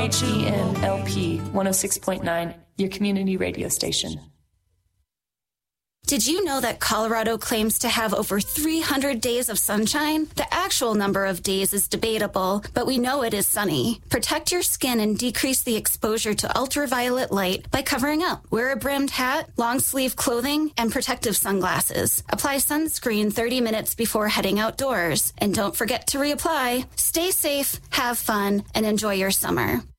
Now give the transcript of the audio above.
WHENLP 106.9, your community radio station. Did you know that Colorado claims to have over 300 days of sunshine? The actual number of days is debatable, but we know it is sunny. Protect your skin and decrease the exposure to ultraviolet light by covering up. Wear a brimmed hat, long-sleeve clothing, and protective sunglasses. Apply sunscreen 30 minutes before heading outdoors. And don't forget to reapply. Stay safe, have fun, and enjoy your summer.